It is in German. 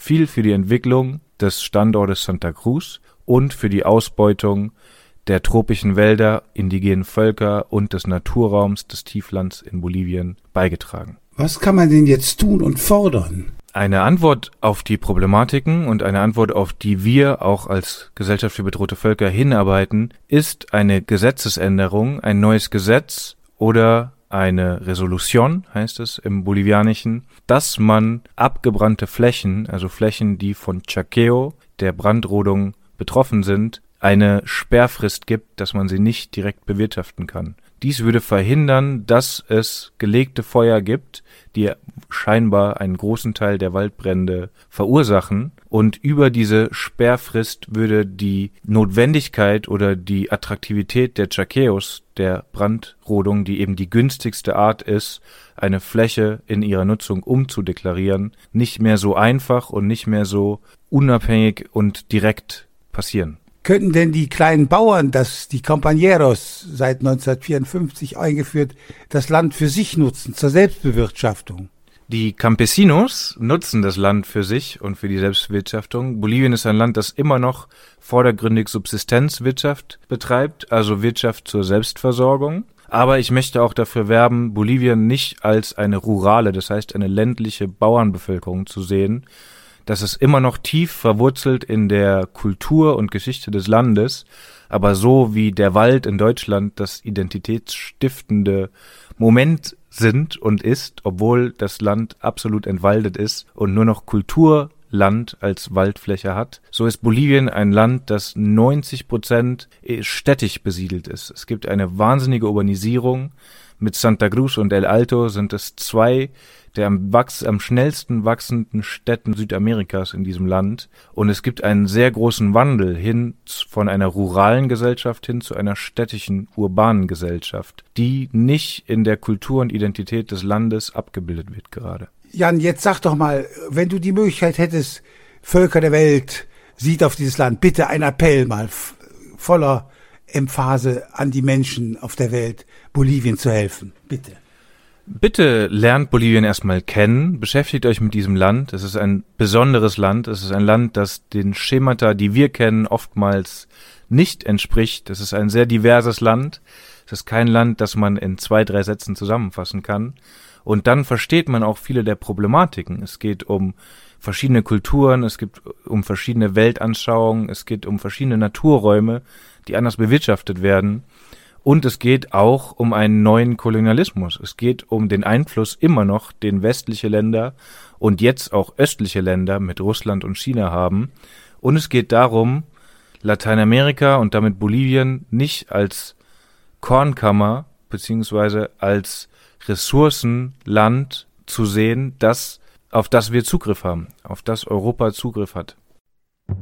viel für die Entwicklung des Standortes Santa Cruz und für die Ausbeutung der tropischen Wälder, indigenen Völker und des Naturraums des Tieflands in Bolivien beigetragen. Was kann man denn jetzt tun und fordern? Eine Antwort auf die Problematiken und eine Antwort, auf die wir auch als Gesellschaft für bedrohte Völker hinarbeiten, ist eine Gesetzesänderung, ein neues Gesetz oder eine Resolution, heißt es im Bolivianischen, dass man abgebrannte Flächen, also Flächen, die von Chaqueo, der Brandrodung, betroffen sind, eine Sperrfrist gibt, dass man sie nicht direkt bewirtschaften kann. Dies würde verhindern, dass es gelegte Feuer gibt, die scheinbar einen großen Teil der Waldbrände verursachen. Und über diese Sperrfrist würde die Notwendigkeit oder die Attraktivität der Chaqueos, der Brandrodung, die eben die günstigste Art ist, eine Fläche in ihrer Nutzung umzudeklarieren, nicht mehr so einfach und nicht mehr so unabhängig und direkt passieren. Könnten denn die kleinen Bauern, die Compañeros seit 1954 eingeführt, das Land für sich nutzen, zur Selbstbewirtschaftung? Die Campesinos nutzen das Land für sich und für die Selbstbewirtschaftung. Bolivien ist ein Land, das immer noch vordergründig Subsistenzwirtschaft betreibt, also Wirtschaft zur Selbstversorgung. Aber ich möchte auch dafür werben, Bolivien nicht als eine rurale, das heißt eine ländliche Bauernbevölkerung zu sehen. Das ist immer noch tief verwurzelt in der Kultur und Geschichte des Landes, aber so wie der Wald in Deutschland das identitätsstiftende Moment sind und ist, obwohl das Land absolut entwaldet ist und nur noch Kulturland als Waldfläche hat, so ist Bolivien ein Land, das 90% städtisch besiedelt ist. Es gibt eine wahnsinnige Urbanisierung. Mit Santa Cruz und El Alto sind es zwei der am schnellsten wachsenden Städten Südamerikas in diesem Land. Und es gibt einen sehr großen Wandel hin von einer ruralen Gesellschaft hin zu einer städtischen, urbanen Gesellschaft, die nicht in der Kultur und Identität des Landes abgebildet wird gerade. Jan, jetzt sag doch mal, wenn du die Möglichkeit hättest, Völker der Welt, sieht auf dieses Land, bitte ein Appell mal voller Emphase an die Menschen auf der Welt, Bolivien zu helfen. Bitte. Bitte lernt Bolivien erstmal kennen, beschäftigt euch mit diesem Land. Es ist ein besonderes Land. Es ist ein Land, das den Schemata, die wir kennen, oftmals nicht entspricht. Es ist ein sehr diverses Land. Es ist kein Land, das man in 2, 3 Sätzen zusammenfassen kann. Und dann versteht man auch viele der Problematiken. Es geht um verschiedene Kulturen, es geht um verschiedene Weltanschauungen, es geht um verschiedene Naturräume, die anders bewirtschaftet werden. Und es geht auch um einen neuen Kolonialismus. Es geht um den Einfluss immer noch, den westliche Länder und jetzt auch östliche Länder mit Russland und China haben. Und es geht darum, Lateinamerika und damit Bolivien nicht als Kornkammer beziehungsweise als Ressourcenland zu sehen, auf das wir Zugriff haben, auf das Europa Zugriff hat.